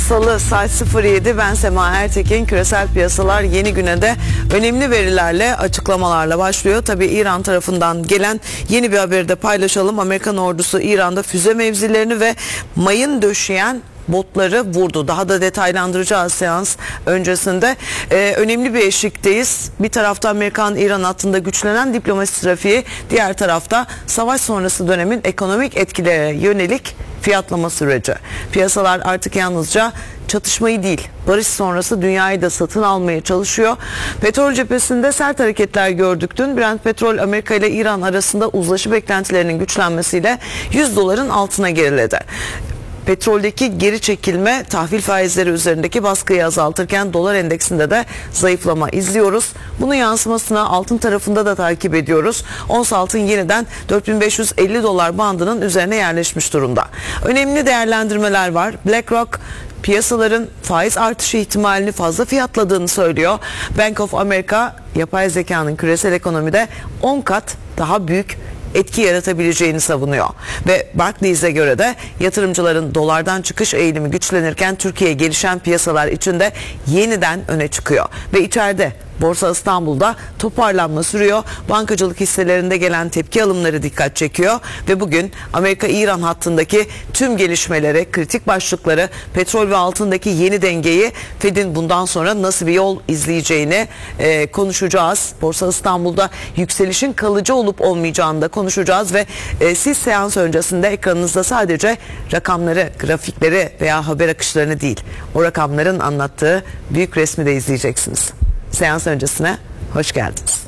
Salı saat 07, ben Sema Ertekin. Küresel piyasalar yeni güne de önemli verilerle, açıklamalarla başlıyor. Tabii İran tarafından gelen yeni bir haberi de paylaşalım. Amerikan ordusu İran'da füze mevzilerini ve mayın döşeyen botları vurdu. Daha da detaylandıracağız seans öncesinde. Önemli bir eşikteyiz. Bir tarafta Amerikan-İran hattında güçlenen diplomasi trafiği, diğer tarafta savaş sonrası dönemin ekonomik etkilerine yönelik fiyatlama süreci. Piyasalar artık yalnızca çatışmayı değil, barış sonrası dünyayı da satın almaya çalışıyor. Petrol cephesinde sert hareketler gördük dün. Brent petrol Amerika ile İran arasında uzlaşı beklentilerinin güçlenmesiyle $100'ın altına geriledi. Petroldeki geri çekilme tahvil faizleri üzerindeki baskıyı azaltırken dolar endeksinde de zayıflama izliyoruz. Bunun yansımasını altın tarafında da takip ediyoruz. Ons altın yeniden $4.550 bandının üzerine yerleşmiş durumda. Önemli değerlendirmeler var. BlackRock piyasaların faiz artışı ihtimalini fazla fiyatladığını söylüyor. Bank of America yapay zekanın küresel ekonomide 10 kat daha büyük etki yaratabileceğini savunuyor. Ve Barclays'e göre de yatırımcıların dolardan çıkış eğilimi güçlenirken Türkiye'ye gelişen piyasalar içinde yeniden öne çıkıyor. Ve içeride Borsa İstanbul'da toparlanma sürüyor. Bankacılık hisselerinde gelen tepki alımları dikkat çekiyor ve bugün Amerika-İran hattındaki tüm gelişmeleri, kritik başlıkları, petrol ve altındaki yeni dengeyi, Fed'in bundan sonra nasıl bir yol izleyeceğini konuşacağız. Borsa İstanbul'da yükselişin kalıcı olup olmayacağını da konuşacağız ve siz seans öncesinde ekranınızda sadece rakamları, grafikleri veya haber akışlarını değil, o rakamların anlattığı büyük resmi de izleyeceksiniz. Seans öncesine hoş geldiniz.